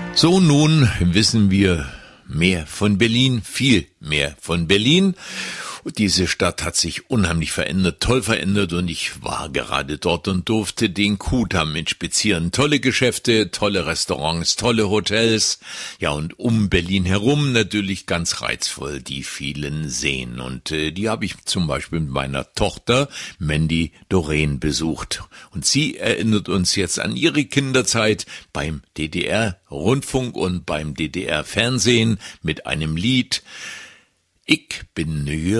So, nun wissen wir mehr von Berlin, viel mehr von Berlin. Und diese Stadt hat sich unheimlich verändert, toll verändert, und ich war gerade dort und durfte den Kuhdamm inspizieren. Tolle Geschäfte, tolle Restaurants, tolle Hotels. Ja, und um Berlin herum natürlich ganz reizvoll die vielen Seen. Und die habe ich zum Beispiel mit meiner Tochter Mandy Doreen besucht. Und sie erinnert uns jetzt an ihre Kinderzeit beim DDR-Rundfunk und beim DDR-Fernsehen mit einem Lied. Ich bin New